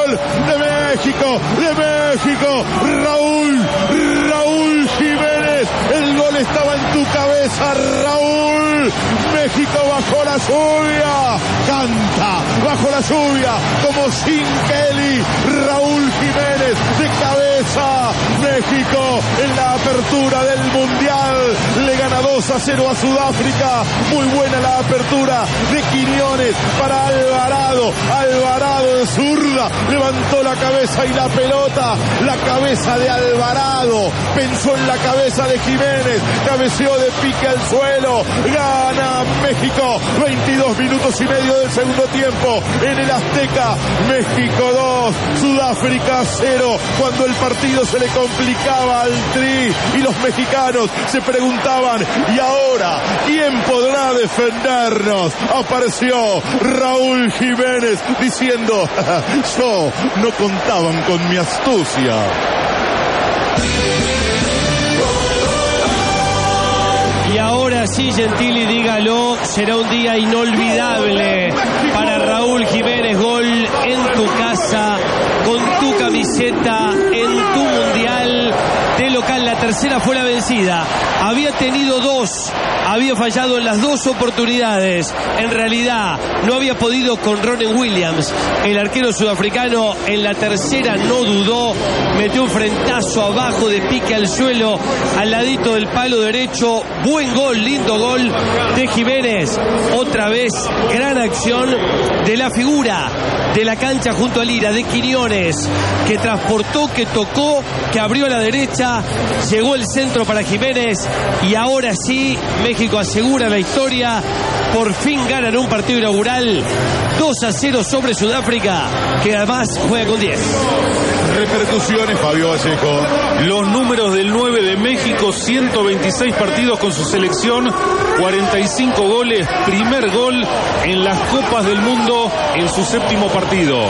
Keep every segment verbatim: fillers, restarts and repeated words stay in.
gol de México, de México, Raúl, Raúl Jiménez, el gol estaba en tu cabeza, Raúl. México bajo la lluvia, canta bajo la lluvia como sin Kelly, Raúl Jiménez de cabeza. México en la apertura del Mundial le gana dos a cero a Sudáfrica. Muy buena la apertura de Quiñones para Alvarado, Alvarado de zurda, levantó la cabeza y la pelota, la cabeza de Alvarado, pensó en la cabeza de Jiménez, cabeceó de pique al suelo, gana México, veintidós minutos y medio del segundo tiempo en el Azteca. México dos, Sudáfrica cero, cuando el partido se le complicaba al Tri y los mexicanos se preguntaban, ¿y ahora quién podrá defendernos? Apareció Raúl Jiménez diciendo, yo no contaban con mi astucia. Y ahora sí, Gentili, dígalo, será un día inolvidable para Raúl Jiménez. Gol en tu casa, con tu camiseta, en tu mundial de local. La tercera fue la vencida. Había tenido dos, había fallado en las dos oportunidades. En realidad no había podido con Ronwen Williams. El arquero sudafricano en la tercera no dudó, metió un frentazo abajo de pique al suelo, al ladito del palo derecho. Buen gol, lindo gol de Jiménez. Otra vez gran acción de la figura de la cancha junto a Lira, de Quiñones, que transportó, que tocó, que abrió a la derecha, llegó el centro para Jiménez y ahora sí México asegura la historia. Por fin ganan un partido inaugural dos a cero sobre Sudáfrica, que además juega con diez. Repercusiones, Fabio Vallejo. Los números del nueve de México: ciento veintiséis partidos con su selección, cuarenta y cinco goles, primer gol en las Copas del Mundo en su séptimo partido.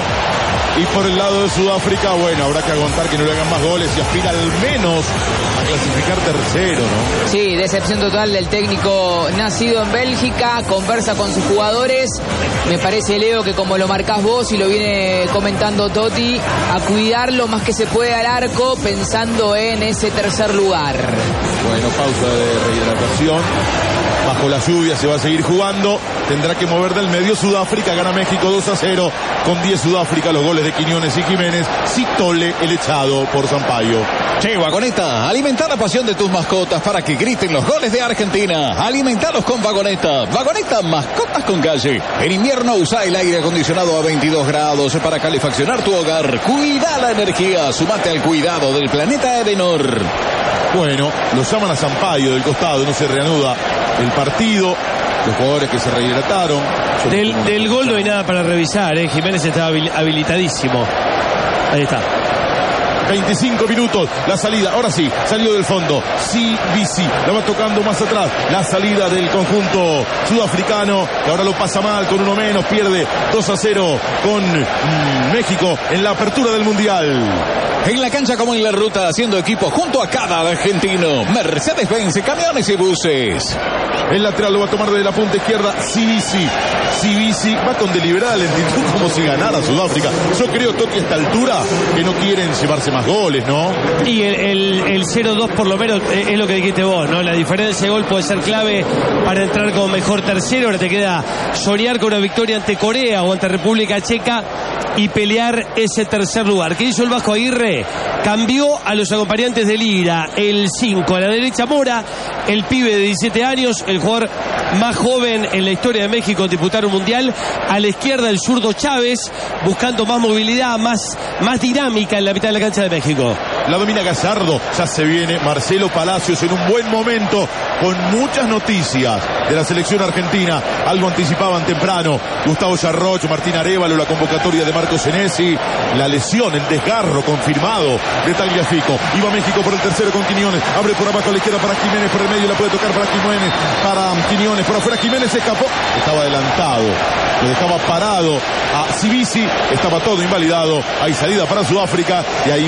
Y por el lado de Sudáfrica, bueno, habrá que aguantar que no le hagan más goles y aspira al menos a clasificar tercero, ¿no? Sí, decepción total del técnico nacido en Bélgica, conversa con sus jugadores. Me parece, Leo, que como lo marcás vos y lo viene comentando Totti, a cuidar lo más que se puede al arco, pensando en ese tercer lugar. Bueno, pausa de rehidratación. Bajo la lluvia se va a seguir jugando. Tendrá que mover del medio Sudáfrica. Gana México dos a cero. Con diez Sudáfrica, los goles de Quiñones y Jiménez. Citole, el echado por Sampaio. Che, Vagoneta, alimenta la pasión de tus mascotas para que griten los goles de Argentina. Alimentalos con Vagoneta. Vagoneta, mascotas con calle. En invierno usa el aire acondicionado a veintidós grados para calefaccionar tu hogar. Cuida la energía. Sumate al cuidado del planeta Edenor. Bueno, lo llaman a Sampaio del costado. No se reanuda el partido. Los jugadores que se rehidrataron. Del, del gol no hay nada para revisar, ¿eh? Jiménez estaba habilitadísimo. Ahí está. veinticinco minutos, la salida, ahora sí, salió del fondo, sí, Bici, la va tocando más atrás, la salida del conjunto sudafricano, que ahora lo pasa mal con uno menos, pierde dos a cero con mmm, México en la apertura del Mundial. En la cancha como en la ruta, haciendo equipo junto a cada argentino. Mercedes-Benz, camiones y buses. El lateral lo va a tomar de la punta izquierda, Sibisi. Sibisi va con deliberada lentitud como si ganara Sudáfrica. Yo creo, Totti, a esta altura que no quieren llevarse más goles, ¿no? Y el, el, el cero dos por lo menos es lo que dijiste vos, ¿no? La diferencia de gol puede ser clave para entrar como mejor tercero. Ahora te queda soñar con una victoria ante Corea o ante República Checa y pelear ese tercer lugar. ¿Qué hizo el Vasco Aguirre? Cambió a los acompañantes de Lira. El cinco a la derecha Mora, el pibe de diecisiete años, el jugador más joven en la historia de México en disputar un mundial. A la izquierda el zurdo Chávez, buscando más movilidad, más, más dinámica en la mitad de la cancha de México. La domina Gallardo, ya se viene Marcelo Palacios en un buen momento, con muchas noticias de la selección argentina. Algo anticipaban temprano Gustavo Yarroch, Martín Arévalo, la convocatoria de Marco Senesi, la lesión, el desgarro confirmado de Tagliafico. Iba México por el tercero con Quiñones, abre por abajo a la izquierda para Jiménez, por el medio la puede tocar para Jiménez, para Quiñones, por afuera Jiménez se escapó, estaba adelantado, lo dejaba parado a Sibisi, estaba todo invalidado. Hay salida para Sudáfrica y ahí